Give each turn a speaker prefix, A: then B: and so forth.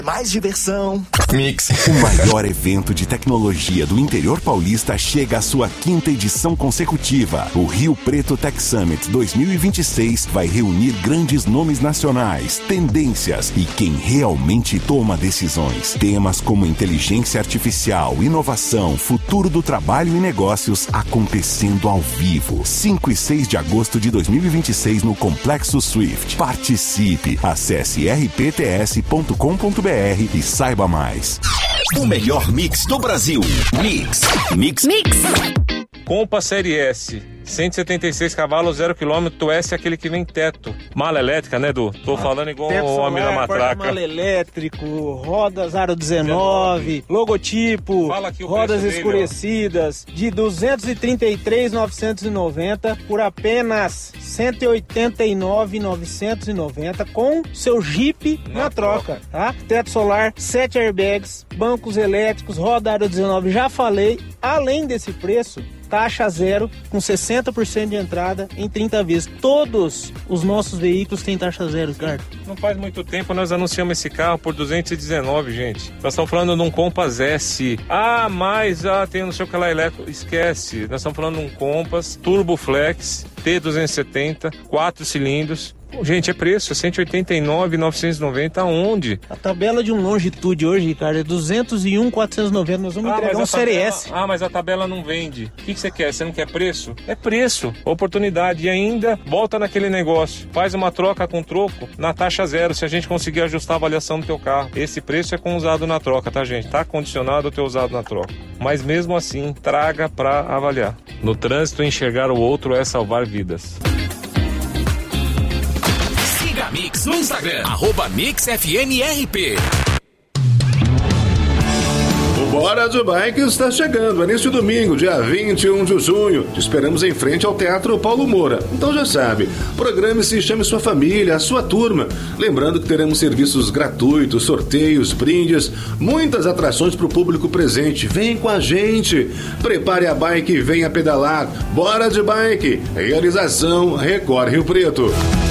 A: Mais diversão.
B: Mix.
C: O maior evento de tecnologia do interior paulista chega à sua 5ª edição consecutiva. O Rio Preto Tech Summit 2026 vai reunir grandes nomes nacionais, tendências e quem realmente toma decisões. Temas como inteligência artificial, inovação, futuro do trabalho e negócios acontecendo ao vivo. 5 e 6 de agosto de 2026 no Complexo Swift. Participe. Acesse rpts.com.br e saiba mais.
A: O melhor mix do Brasil. Mix.
D: Compa Série S, 176 cavalos, 0 km, S é aquele que vem teto. Mala elétrica, né, Edu? Tô falando igual o homem da matraca.
E: Mala elétrico, rodas aro 19, logotipo, rodas escurecidas, de 233.990 por apenas 189.990 com seu Jeep na troca, tá? Teto solar, 7 airbags, bancos elétricos, roda aro 19, já falei. Além desse preço, taxa zero, com 60% de entrada em 30 vezes. Todos os nossos veículos têm taxa zero, Ricardo.
D: Não faz muito tempo nós anunciamos esse carro por 219, gente. Nós estamos falando de um Compass S. Tem não sei o que lá elétrico. Esquece. Nós estamos falando de um Compass Turbo Flex T270, 4 cilindros. Gente, é preço, é 189.990, aonde?
E: A tabela de um Longitude hoje, Ricardo, é 201.490, nós vamos entregar um Série S.
D: Mas a tabela não vende. O que você quer? Você não quer preço? É preço, oportunidade. E ainda, volta naquele negócio, faz uma troca com troco na taxa zero, se a gente conseguir ajustar a avaliação do teu carro. Esse preço é com usado na troca, tá, gente? Tá condicionado ao teu usado na troca. Mas mesmo assim, traga pra avaliar. No trânsito, enxergar o outro é salvar vidas.
A: Mix no Instagram, @MixFMRP.
F: O Bora de Bike está chegando, é neste domingo, dia 21 de junho. Te esperamos em frente ao Teatro Paulo Moura. Então já sabe, programe-se e chame sua família, a sua turma. Lembrando que teremos serviços gratuitos, sorteios, brindes, muitas atrações para o público presente. Vem com a gente. Prepare a bike e venha pedalar. Bora de Bike. Realização Record Rio Preto.